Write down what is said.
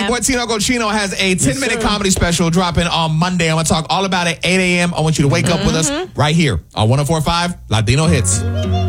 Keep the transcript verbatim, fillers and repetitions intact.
boy Tino Cochino has a ten-minute sir. comedy special dropping on Monday. I'm going to talk all about it at eight a.m. I want you to wake up with us right here on one oh four point five Latino Hits.